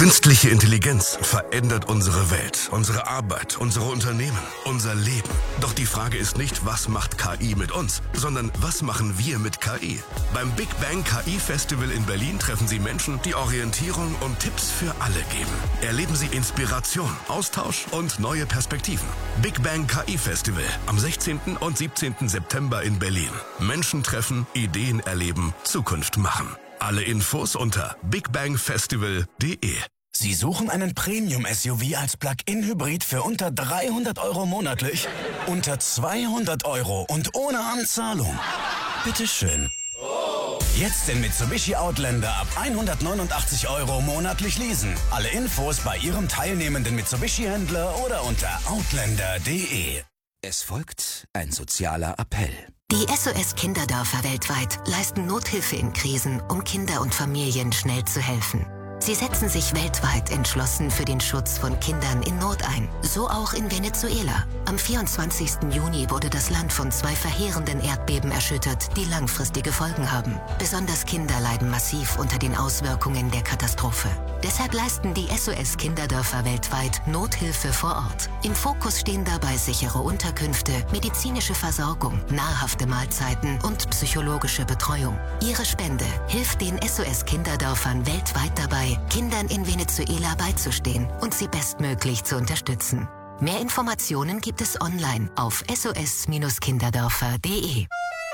Künstliche Intelligenz verändert unsere Welt, unsere Arbeit, unsere Unternehmen, unser Leben. Doch die Frage ist nicht, was macht KI mit uns, sondern was machen wir mit KI? Beim Big Bang KI Festival in Berlin treffen Sie Menschen, die Orientierung und Tipps für alle geben. Erleben Sie Inspiration, Austausch und neue Perspektiven. Big Bang KI Festival am 16. und 17. September in Berlin. Menschen treffen, Ideen erleben, Zukunft machen. Alle Infos unter bigbangfestival.de. Sie suchen einen Premium-SUV als Plug-in-Hybrid für unter 300 € monatlich? Unter 200 € und ohne Anzahlung? Bitteschön. Jetzt den Mitsubishi Outlander ab 189 € monatlich leasen. Alle Infos bei Ihrem teilnehmenden Mitsubishi-Händler oder unter outlander.de. Es folgt ein sozialer Appell. Die SOS-Kinderdörfer weltweit leisten Nothilfe in Krisen, um Kinder und Familien schnell zu helfen. Sie setzen sich weltweit entschlossen für den Schutz von Kindern in Not ein. So auch in Venezuela. Am 24. Juni wurde das Land von 2 verheerenden Erdbeben erschüttert, die langfristige Folgen haben. Besonders Kinder leiden massiv unter den Auswirkungen der Katastrophe. Deshalb leisten die SOS-Kinderdörfer weltweit Nothilfe vor Ort. Im Fokus stehen dabei sichere Unterkünfte, medizinische Versorgung, nahrhafte Mahlzeiten und psychologische Betreuung. Ihre Spende hilft den SOS-Kinderdörfern weltweit dabei, Kindern in Venezuela beizustehen und sie bestmöglich zu unterstützen. Mehr Informationen gibt es online auf sos-kinderdörfer.de.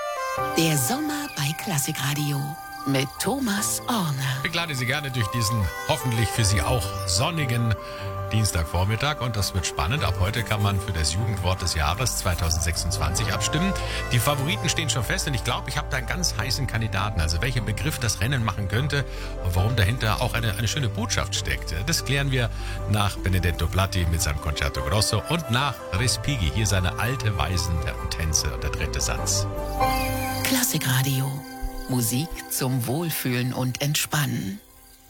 Der Sommer bei Klassikradio mit Thomas Orner. Ich begleite Sie gerne durch diesen hoffentlich für Sie auch sonnigen Dienstagvormittag und das wird spannend. Ab heute kann man für das Jugendwort des Jahres 2026 abstimmen. Die Favoriten stehen schon fest und ich glaube, ich habe da einen ganz heißen Kandidaten. Also welcher Begriff das Rennen machen könnte und warum dahinter auch eine schöne Botschaft steckt. Das klären wir nach Benedetto Platti mit seinem Concerto Grosso und nach Respighi, hier seine alte Weisen der Tänze und der dritte Satz. Klassikradio. Musik zum Wohlfühlen und Entspannen.